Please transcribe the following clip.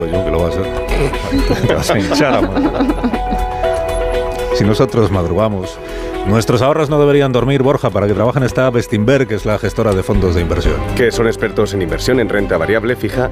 Yo que lo vas a... Te vas a hinchar, amor. Si nosotros madrugamos, nuestros ahorros no deberían dormir, Borja. Para que trabajen está Bestinver, que es la gestora de fondos de inversión. Que son expertos en inversión en renta variable, fija